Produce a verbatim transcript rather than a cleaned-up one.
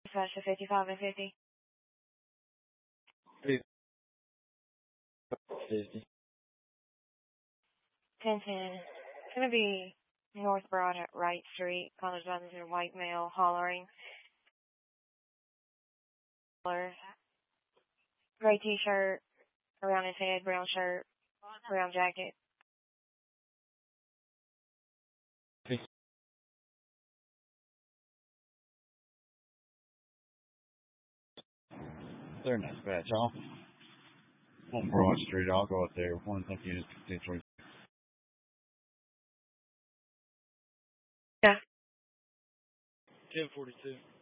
Sasha fifty-five and fifty. fifty. ten ten. It's going to be North Broad at Wright Street. College buttons and white male hollering. Gray t-shirt around his head, brown shirt, brown jacket. They're not bad, y'all. On Broad Street, I'll go up there. One think you just potentially. Yeah. ten forty-two.